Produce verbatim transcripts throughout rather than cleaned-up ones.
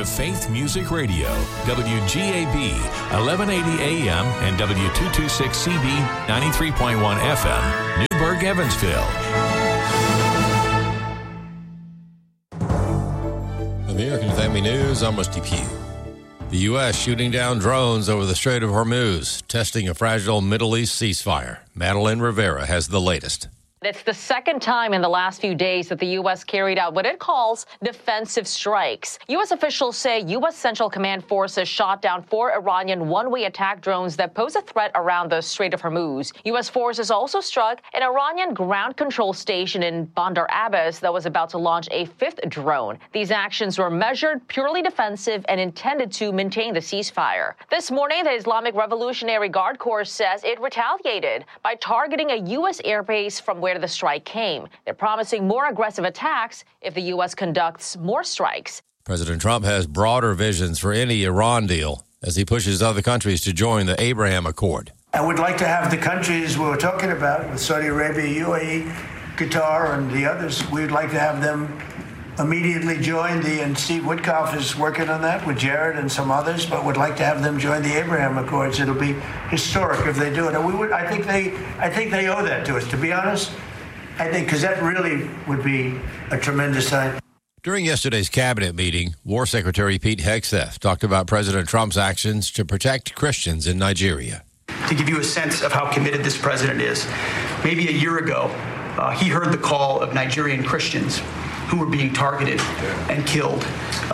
to Faith Music Radio, W G A B, eleven eighty A M and W two twenty-six C B, ninety-three point one F M, Newburgh, Evansville. American Family News, I'm Rusty Pugh. The U S shooting down drones over the Strait of Hormuz, testing a fragile Middle East ceasefire. Madeline Rivera has the latest. It's the second time in the last few days that the U S carried out what it calls defensive strikes. U S officials say U S Central Command forces shot down four Iranian one-way attack drones that pose a threat around the Strait of Hormuz. U S forces also struck an Iranian ground control station in Bandar Abbas that was about to launch a fifth drone. These actions were measured, purely defensive, and intended to maintain the ceasefire. This morning, the Islamic Revolutionary Guard Corps says it retaliated by targeting a U S airbase from where the strike came. They're promising more aggressive attacks if the U S conducts more strikes. President Trump has broader visions for any Iran deal as he pushes other countries to join the Abraham Accord. I would like to have the countries we were talking about with Saudi Arabia, U A E, Qatar, and the others, we'd like to have them immediately join the, and Steve Witkoff is working on that with Jared and some others, but would like to have them join the Abraham Accords. It'll be historic if they do it. And we would, I think they, I think they owe that to us, to be honest. I think, because that really would be a tremendous sign. During yesterday's cabinet meeting, War Secretary Pete Hegseth talked about President Trump's actions to protect Christians in Nigeria. To give you a sense of how committed this president is, maybe a year ago, uh, he heard the call of Nigerian Christians who were being targeted and killed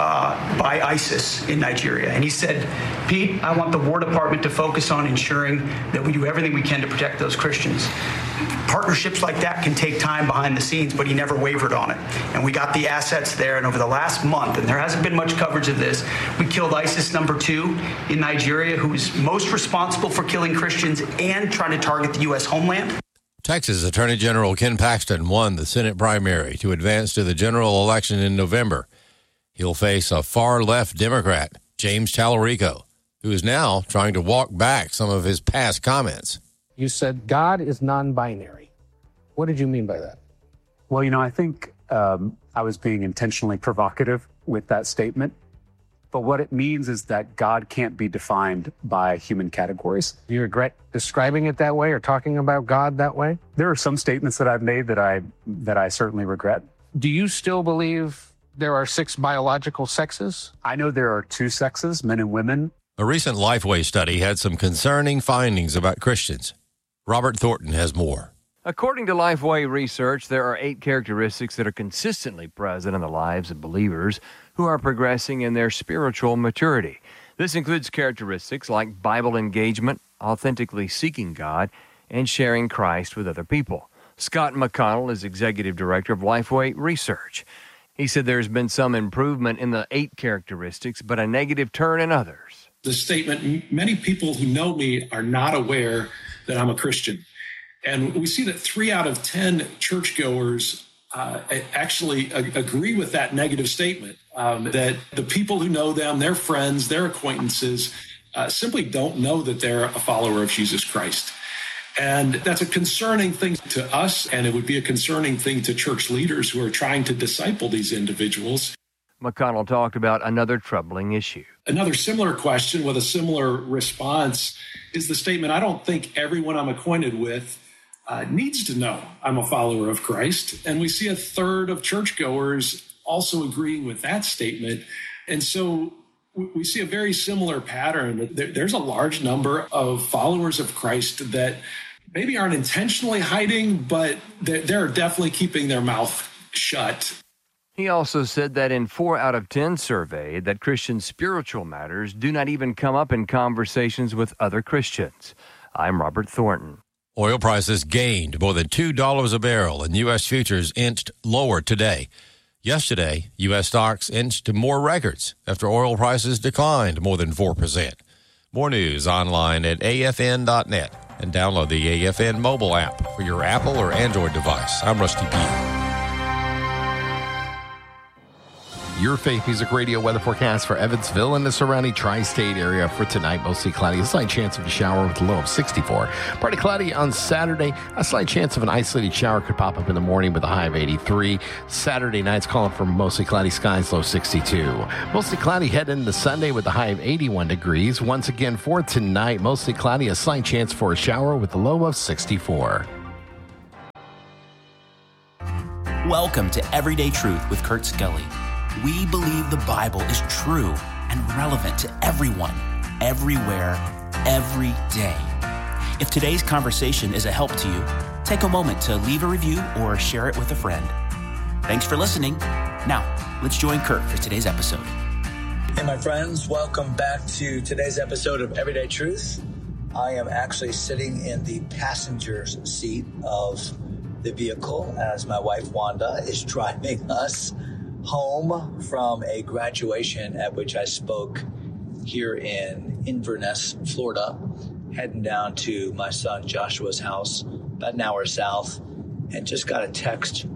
uh, by ISIS in Nigeria. And he said, Pete, I want the War Department to focus on ensuring that we do everything we can to protect those Christians. Partnerships like that can take time behind the scenes, but he never wavered on it. And we got the assets there, and over the last month, and there hasn't been much coverage of this, we killed ISIS number two in Nigeria, who is most responsible for killing Christians and trying to target the U S homeland. Texas Attorney General Ken Paxton won the Senate primary to advance to the general election in November. He'll face a far-left Democrat, James Tallarico, who is now trying to walk back some of his past comments. You said God is non-binary. What did you mean by that? Well, you know, I think um, I was being intentionally provocative with that statement. But what it means is that God can't be defined by human categories. Do you regret describing it that way or talking about God that way? There are some statements that I've made that I that I certainly regret. Do you still believe there are six biological sexes? I know there are two sexes, men and women. A recent Lifeway study had some concerning findings about Christians. Robert Thornton has more. According to Lifeway research, there are eight characteristics that are consistently present in the lives of believers who are progressing in their spiritual maturity. This includes characteristics like Bible engagement, authentically seeking God, and sharing Christ with other people. Scott McConnell is executive director of Lifeway Research. He said there's been some improvement in the eight characteristics, but a negative turn in others. The statement, many people who know me are not aware that I'm a Christian. And we see that three out of ten churchgoers uh, actually a- agree with that negative statement, um, that the people who know them, their friends, their acquaintances, uh, simply don't know that they're a follower of Jesus Christ. And that's a concerning thing to us, and it would be a concerning thing to church leaders who are trying to disciple these individuals. McConnell talked about another troubling issue. Another similar question with a similar response is the statement, I don't think everyone I'm acquainted with uh, needs to know I'm a follower of Christ. And we see a third of churchgoers also agreeing with that statement. And so we see a very similar pattern. There's a large number of followers of Christ that maybe aren't intentionally hiding, but they're definitely keeping their mouth shut. He also said that in four out of ten surveyed that Christian spiritual matters do not even come up in conversations with other Christians. I'm Robert Thornton. Oil prices gained more than two dollars a barrel, and U S futures inched lower today. Yesterday, U S stocks inched to more records after oil prices declined more than four percent. More news online at A F N dot net and download the A F N mobile app for your Apple or Android device. I'm Rusty Pugh. your Faith Music Radio weather forecast for Evansville and the surrounding tri-state area for tonight. Mostly cloudy, a slight chance of a shower with a low of sixty-four. Partly cloudy on Saturday. A slight chance of an isolated shower could pop up in the morning with a high of eighty-three. Saturday night's calling for mostly cloudy skies, low sixty-two. Mostly cloudy heading into Sunday with a high of eighty-one degrees. Once again for tonight, mostly cloudy, a slight chance for a shower with a low of sixty-four. Welcome to Everyday Truth with Kurt Skelly. We believe the Bible is true and relevant to everyone, everywhere, every day. If today's conversation is a help to you, take a moment to leave a review or share it with a friend. Thanks for listening. Now, let's join Kurt for today's episode. Hey, my friends, welcome back to today's episode of Everyday Truth. I am actually sitting in the passenger's seat of the vehicle as my wife Wanda is driving us home from a graduation at which I spoke here in Inverness, Florida, heading down to my son Joshua's house about an hour south, and just got a text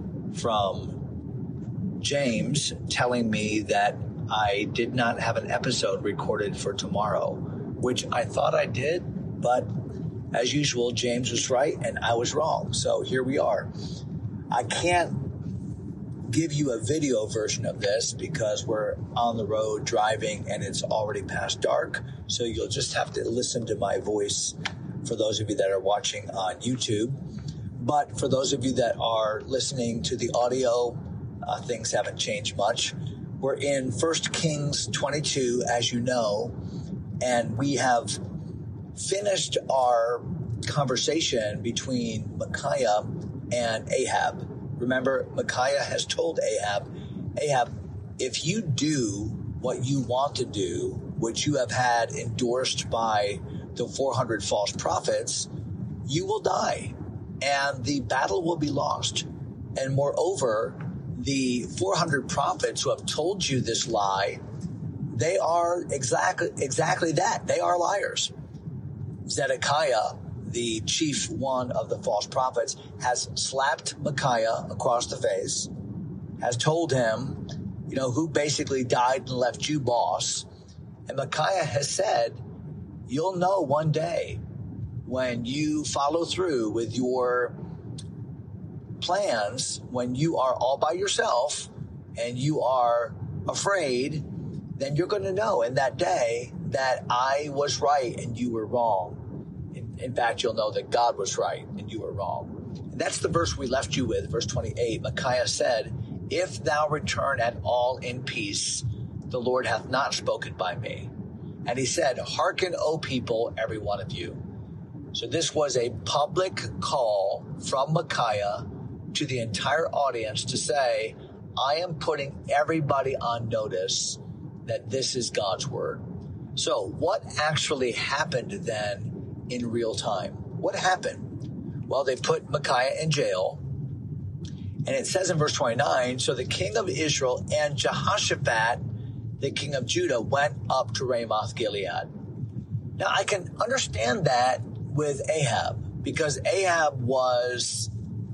from James telling me that I did not have an episode recorded for tomorrow, which I thought I did, but as usual, James was right and I was wrong. So here we are. I can't give you a video version of this because we're on the road driving and it's already past dark. So you'll just have to listen to my voice for those of you that are watching on YouTube. But for those of you that are listening to the audio, uh, things haven't changed much. We're in First Kings twenty-two, as you know, and we have finished our conversation between Micaiah and Ahab. Remember, Micaiah has told Ahab, Ahab, if you do what you want to do, which you have had endorsed by the four hundred false prophets, you will die and the battle will be lost. And moreover, the four hundred prophets who have told you this lie, they are exactly, exactly that. They are liars. Zedekiah, the chief one of the false prophets, has slapped Micaiah across the face, has told him, you know, who basically died and left you, boss. And Micaiah has said, you'll know one day when you follow through with your plans, when you are all by yourself and you are afraid, then you're going to know in that day that I was right and you were wrong. In, in fact, you'll know that God was right and you were wrong. And that's the verse we left you with, verse twenty-eight. Micaiah said, if thou return at all in peace, the Lord hath not spoken by me. And he said, hearken, O people, every one of you. So this was a public call from Micaiah to the entire audience to say, I am putting everybody on notice that this is God's word. So what actually happened then in real time? What happened? Well, they put Micaiah in jail. And it says in verse twenty-nine, so the king of Israel and Jehoshaphat, the king of Judah, went up to Ramoth Gilead. Now, I can understand that with Ahab, because Ahab was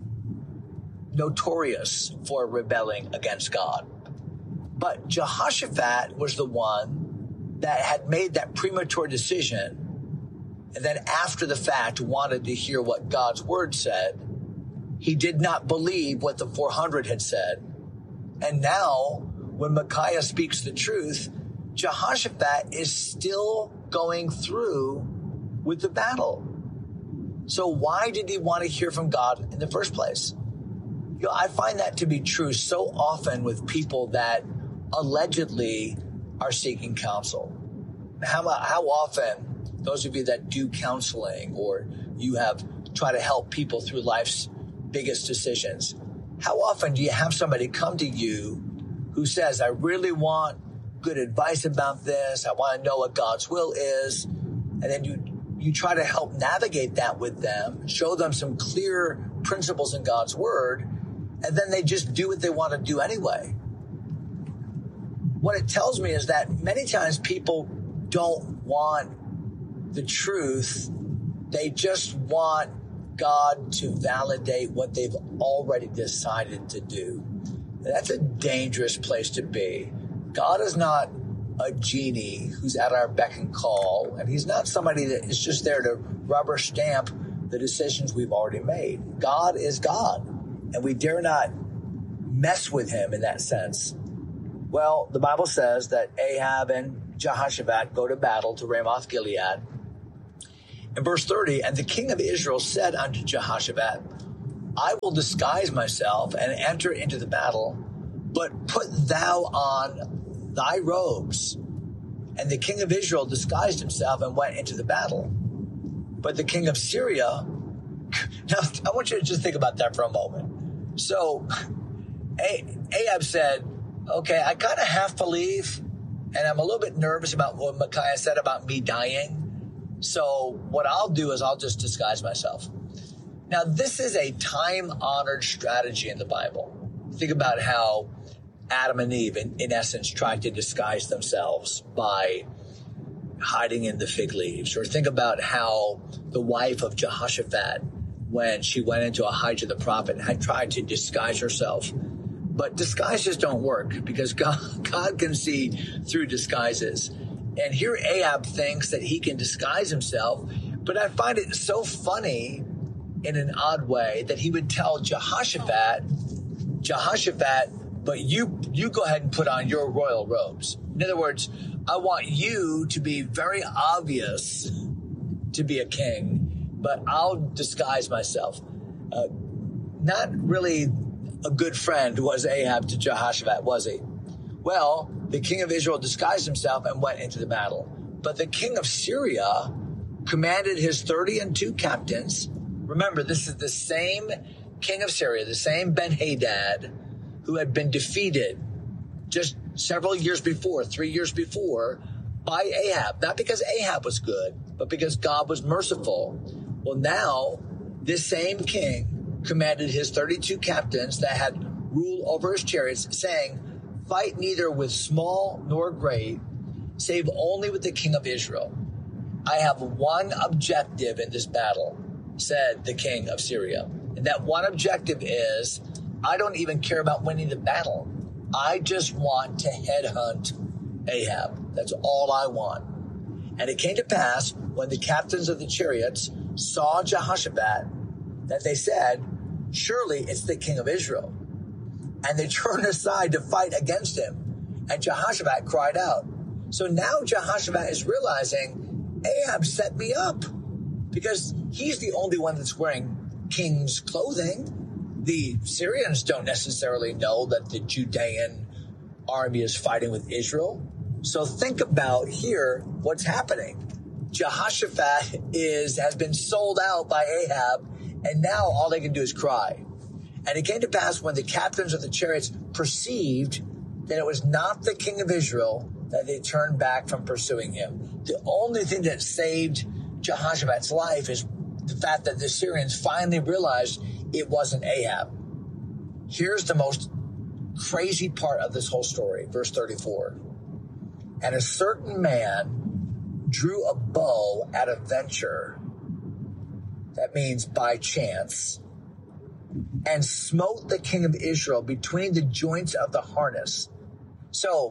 notorious for rebelling against God. But Jehoshaphat was the one that had made that premature decision and then after the fact wanted to hear what God's word said. He did not believe what the four hundred had said. And now, when Micaiah speaks the truth, Jehoshaphat is still going through with the battle. So why did he want to hear from God in the first place? You know, I find that to be true so often with people that allegedly are seeking counsel. How, how often, those of you that do counseling or you have tried to help people through life's biggest decisions, how often do you have somebody come to you who says, I really want good advice about this, I want to know what God's will is, and then you you try to help navigate that with them, show them some clear principles in God's word, and then they just do what they want to do anyway. What it tells me is that many times people don't want the truth. They just want God to validate what they've already decided to do. And that's a dangerous place to be. God is not a genie who's at our beck and call, and he's not somebody that is just there to rubber stamp the decisions we've already made. God is God, and we dare not mess with him in that sense. Well, the Bible says that Ahab and Jehoshaphat go to battle to Ramoth Gilead. In verse thirty, and the king of Israel said unto Jehoshaphat, I will disguise myself and enter into the battle, but put thou on thy robes. And the king of Israel disguised himself and went into the battle. But the king of Syria, now I want you to just think about that for a moment. So Ahab said, okay, I kind of half believe, and I'm a little bit nervous about what Micaiah said about me dying. So what I'll do is I'll just disguise myself. Now, this is a time-honored strategy in the Bible. Think about how Adam and Eve, in, in essence, tried to disguise themselves by hiding in the fig leaves. Or think about how the wife of Jehoshaphat, when she went into Ahijah the prophet, had tried to disguise herself. But disguises don't work because God, God can see through disguises. And here Ahab thinks that he can disguise himself. But I find it so funny in an odd way that he would tell Jehoshaphat, Jehoshaphat, but you, you go ahead and put on your royal robes. In other words, I want you to be very obvious to be a king, but I'll disguise myself. Uh, not really a good friend was Ahab to Jehoshaphat, was he? Well, the king of Israel disguised himself and went into the battle. But the king of Syria commanded his thirty and two captains. Remember, this is the same king of Syria, the same Ben-Hadad, who had been defeated just several years before, three years before, by Ahab. Not because Ahab was good, but because God was merciful. Well, now, this same king commanded his thirty-two captains that had rule over his chariots, saying, fight neither with small nor great, save only with the king of Israel. I have one objective in this battle, said the king of Syria. And that one objective is, I don't even care about winning the battle. I just want to headhunt Ahab. That's all I want. And it came to pass, when the captains of the chariots saw Jehoshaphat, that they said, surely it's the king of Israel. And they turned aside to fight against him. And Jehoshaphat cried out. So now Jehoshaphat is realizing, Ahab set me up, because he's the only one that's wearing king's clothing. The Syrians don't necessarily know that the Judean army is fighting with Israel. So think about here what's happening. Jehoshaphat is has been sold out by Ahab, and now all they can do is cry. And it came to pass, when the captains of the chariots perceived that it was not the king of Israel, that they turned back from pursuing him. The only thing that saved Jehoshaphat's life is the fact that the Syrians finally realized it wasn't Ahab. Here's the most crazy part of this whole story, verse thirty-four. And a certain man drew a bow at a venture, that means by chance, and smote the king of Israel between the joints of the harness. So,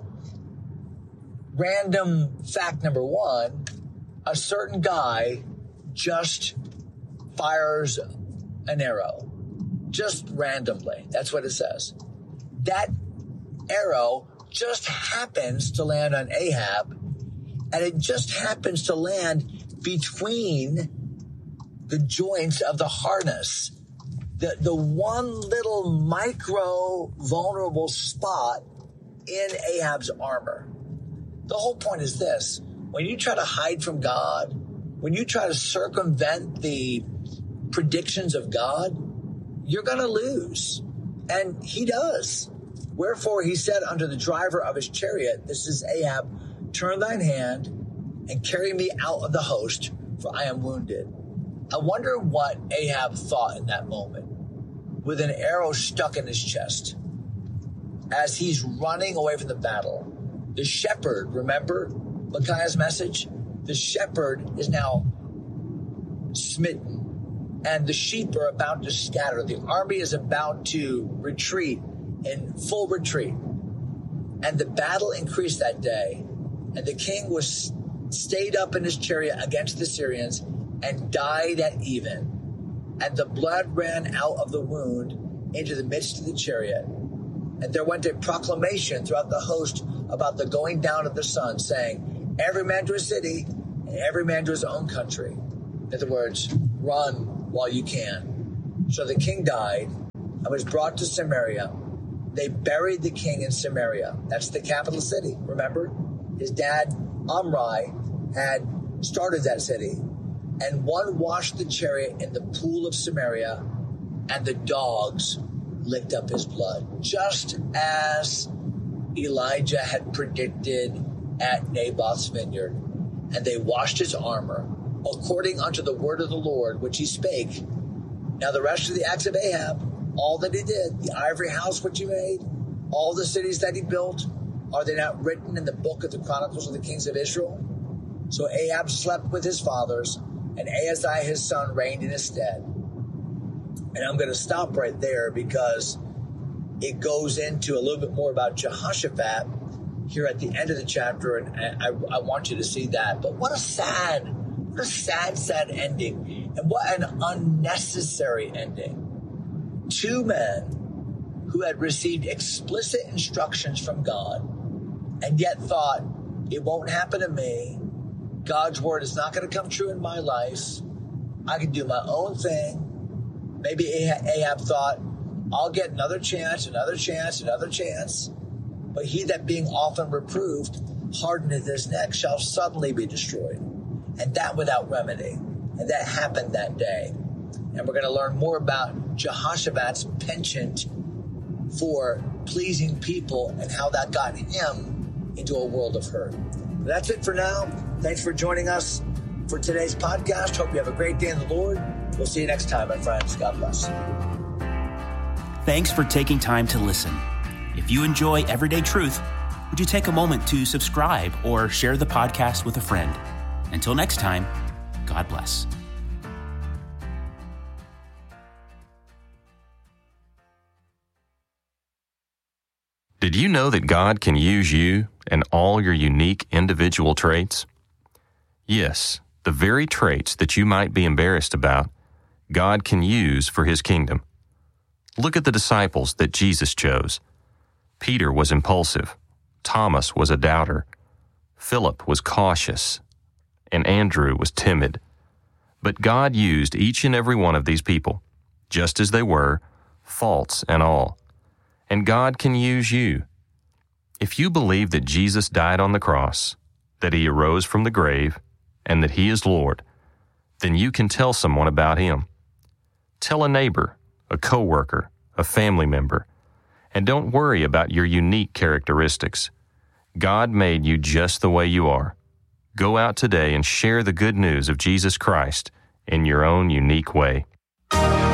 random fact number one, a certain guy just fires an arrow, just randomly. That's what it says. That arrow just happens to land on Ahab, and it just happens to land between the joints of the harness. The, the one little micro vulnerable spot in Ahab's armor. The whole point is this. When you try to hide from God, when you try to circumvent the predictions of God, you're going to lose. And he does. Wherefore he said unto the driver of his chariot, this is Ahab, turn thine hand and carry me out of the host, for I am wounded. I wonder what Ahab thought in that moment, with an arrow stuck in his chest, as he's running away from the battle. The shepherd, remember Micaiah's message? The shepherd is now smitten, and the sheep are about to scatter. The army is about to retreat in full retreat. And the battle increased that day, and the king was stayed up in his chariot against the Syrians and died at even. And the blood ran out of the wound into the midst of the chariot. And there went a proclamation throughout the host about the going down of the sun, saying, every man to his city, and every man to his own country. In other words, run while you can. So the king died and was brought to Samaria. They buried the king in Samaria. That's the capital city, remember? His dad, Omri, had started that city. And one washed the chariot in the pool of Samaria, and the dogs licked up his blood, just as Elijah had predicted at Naboth's vineyard. And they washed his armor, according unto the word of the Lord, which he spake. Now the rest of the acts of Ahab, all that he did, the ivory house which he made, all the cities that he built, are they not written in the book of the Chronicles of the Kings of Israel? So Ahab slept with his fathers, and Ahaziah his son reigned in his stead. And I'm going to stop right there because it goes into a little bit more about Jehoshaphat here at the end of the chapter, and I, I want you to see that. But what a sad, what a sad, sad ending, and what an unnecessary ending. Two men who had received explicit instructions from God and yet thought, it won't happen to me. God's word is not going to come true in my life. I can do my own thing. Maybe Ahab thought, I'll get another chance, another chance, another chance. But he that being often reproved, hardeneth his neck, shall suddenly be destroyed. And that without remedy. And that happened that day. And we're going to learn more about Jehoshaphat's penchant for pleasing people and how that got him into a world of hurt. But that's it for now. Thanks for joining us for today's podcast. Hope you have a great day in the Lord. We'll see you next time, my friends. God bless. Thanks for taking time to listen. If you enjoy Everyday Truth, would you take a moment to subscribe or share the podcast with a friend? Until next time, God bless. Did you know that God can use you and all your unique individual traits? Yes, the very traits that you might be embarrassed about, God can use for His kingdom. Look at the disciples that Jesus chose. Peter was impulsive, Thomas was a doubter, Philip was cautious, and Andrew was timid. But God used each and every one of these people, just as they were, faults and all. And God can use you. If you believe that Jesus died on the cross, that He arose from the grave, and that He is Lord, then you can tell someone about Him. Tell a neighbor, a coworker, a family member, and don't worry about your unique characteristics. God made you just the way you are. Go out today and share the good news of Jesus Christ in your own unique way.